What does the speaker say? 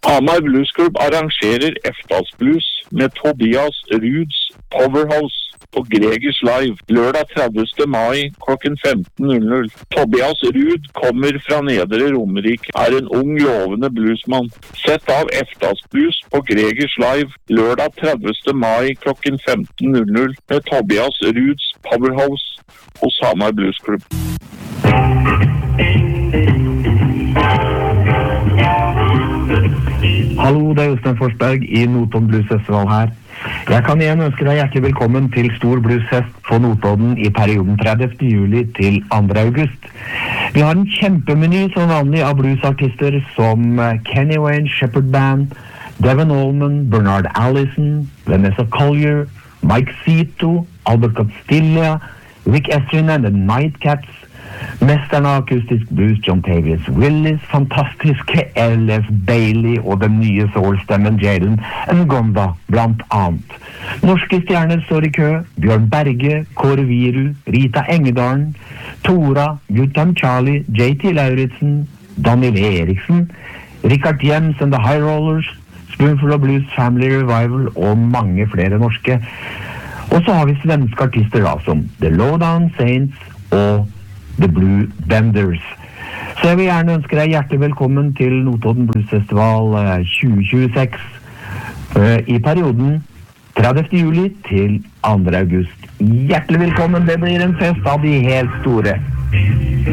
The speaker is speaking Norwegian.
Hamar Blues Club arrangerer Eftas-blues med Tobias Ruds Powerhouse på Gregers Live lørdag 30. mai klokken 15:00. Tobias Rud kommer fra Nedre Romerik, er en ung lovende bluesmann. Sett av Eftas-blues på Gregers Live lørdag 30. mai klokken 15:00 med Tobias Ruds Powerhouse hos Hamar Blues Club. Hallo, det er Jostein Forsberg i Notodden Blues Festival her. Jeg kan igjen ønske deg hjertelig velkommen til Stor Bluesfest på Notodden i perioden 30. juli til 2. august. Vi har en kjempemeny som vanlig av bluesartister som Kenny Wayne Shepherd Band, Devon Allman, Bernard Allison, Vanessa Collier, Mike Zito, Albert Castilla, Rick Estrin and the Nightcats, mesterne av akustisk blues John Tavius Willis, fantastiske L.F. Bailey og den nye soulstemmen Jalen Ngonda blant annet. Norske stjerner står i kø: Bjørn Berge, Kåre Viru, Rita Engedalen, Tora, Guttam Charlie, J.T. Lauritsen, Daniel Eriksen, Richard Jems and the High Rollers, Spoonful of Blues Family Revival og mange flere norske. Og så har vi svenske artister da, som The Lowdown Saints og The Blue Benders. Så jeg vil gjerne ønske deg hjertelig velkommen til Notodden Blues Festival 2026 i perioden 30. juli til 2. august. Hjertelig velkommen, det blir en fest av de helt store.